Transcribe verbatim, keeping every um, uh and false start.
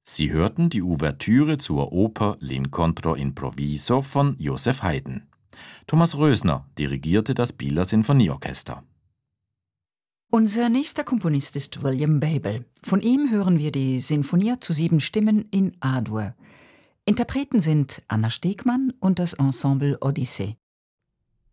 Sie hörten die Ouvertüre zur Oper L'Incontro Improviso von Joseph Haydn. Thomas Rösner dirigierte das Bieler Sinfonieorchester. Unser nächster Komponist ist William Babel. Von ihm hören wir die Sinfonia zu sieben Stimmen in A-Dur. Interpreten sind Anna Stegmann und das Ensemble Odyssee.